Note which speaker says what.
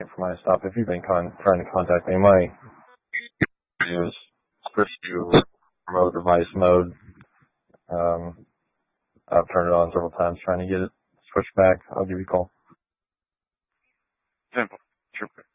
Speaker 1: for my stop. If you've been trying to contact me, my is switch to remote device mode. I've turned it on several times trying to get it switched back. I'll give you a call.
Speaker 2: Simple. Sure.